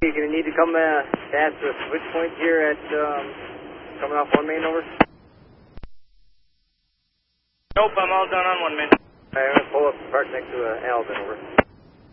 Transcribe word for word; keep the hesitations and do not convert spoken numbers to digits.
You're going to need to come uh, at the switch point here at, um, coming off one main, over. Nope, I'm all done on one main. Alright, I'm going to pull up and park next to uh, Alvin, over.